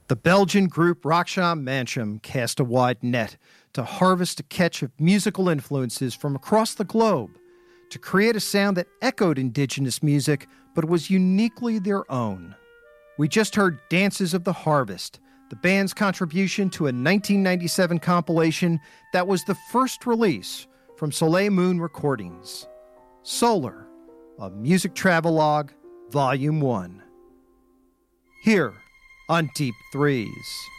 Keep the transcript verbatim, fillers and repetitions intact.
The Belgian group Rocksham Mansham cast a wide net to harvest a catch of musical influences from across the globe to create a sound that echoed indigenous music but was uniquely their own. We just heard Dances of the Harvest, the band's contribution to a nineteen ninety-seven compilation that was the first release from Soleil Moon Recordings. Solar, a music travelogue, Volume one. Here on Deep Threes.